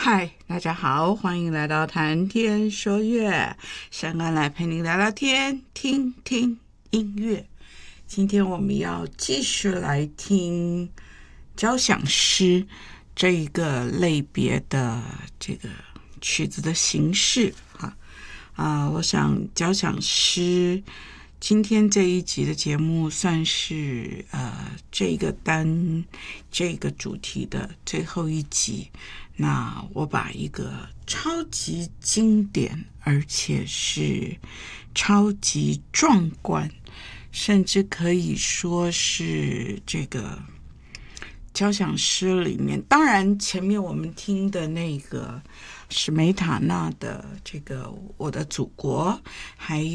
嗨，大家好，欢迎来到谈天说乐，山安来陪你聊聊天，听听音乐。今天我们要继续来听交响诗这一个类别的这个曲子的形式我想交响诗今天这一集的节目算是这个主题的最后一集。那我把一个超级经典而且是超级壮观，甚至可以说是这个交响诗里面，当然前面我们听的那个史梅塔纳的这个《我的祖国》，还